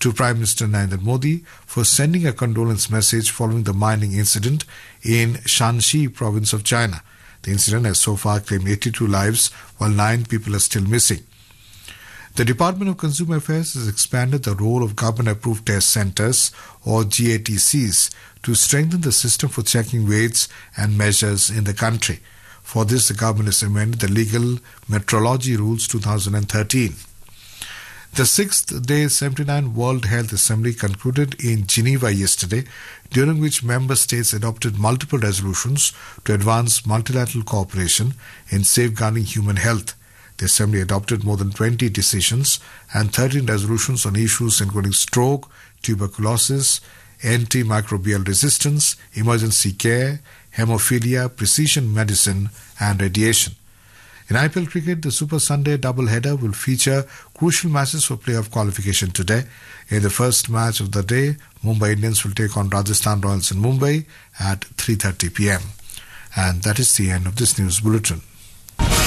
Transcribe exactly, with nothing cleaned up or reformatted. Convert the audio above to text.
to Prime Minister Narendra Modi for sending a condolence message following the mining incident in Shanxi province of China. The incident has so far claimed eighty-two lives, while nine people are still missing. The Department of Consumer Affairs has expanded the role of government-approved test centres, or G A T Cs, to strengthen the system for checking weights and measures in the country. For this, the government has amended the Legal Metrology Rules two thousand thirteen. The sixth day seventy-ninth World Health Assembly concluded in Geneva yesterday, during which member states adopted multiple resolutions to advance multilateral cooperation in safeguarding human health. The Assembly adopted more than twenty decisions and thirteen resolutions on issues including stroke, tuberculosis, antimicrobial resistance, emergency care, hemophilia, precision medicine and radiation. In I P L cricket, the Super Sunday doubleheader will feature crucial matches for playoff qualification today. In the first match of the day, Mumbai Indians will take on Rajasthan Royals in Mumbai at three thirty p m. And that is the end of this news bulletin.